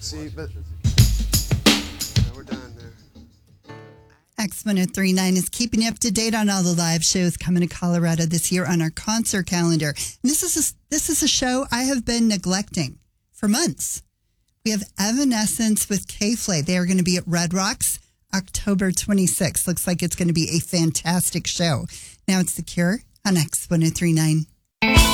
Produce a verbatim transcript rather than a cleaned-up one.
See, but no, we're done there. X one oh three point nine is keeping you up to date on all the live shows coming to Colorado this year on our concert calendar. And this is a, this is a show I have been neglecting for months. We have Evanescence with K-Flay. They are going to be at Red Rocks October twenty-sixth. Looks like it's going to be a fantastic show. Now it's The Cure on X one oh three point nine.